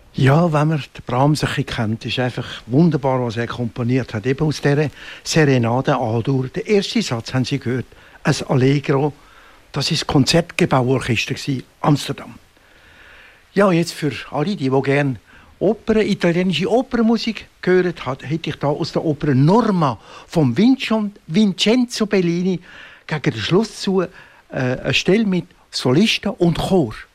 Ja, wenn man den Brahms ein bisschen kennt, ist einfach wunderbar, was er komponiert hat. Eben aus dieser Serenade A-Dur. Der erste Satz haben Sie gehört, ein Allegro. Das war das Konzertgebauorchester Amsterdam. Ja, jetzt für alle, die gerne italienische Opernmusik gehört haben, hätte ich da aus der Oper Norma von Vincenzo Bellini gegen den Schluss zu eine Stelle mit Solisten und Chor.